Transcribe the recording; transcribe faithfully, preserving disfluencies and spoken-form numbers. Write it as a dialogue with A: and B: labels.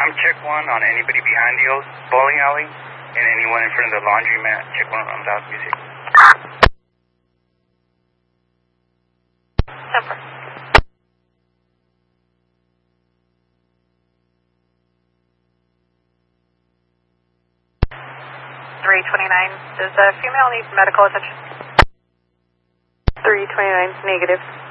A: I'm check one on anybody behind the old bowling alley and anyone in front of the laundromat. Check one on Loud Music.
B: Number. three twenty-nine. Does the female need medical attention?
C: three twenty-nine, negative.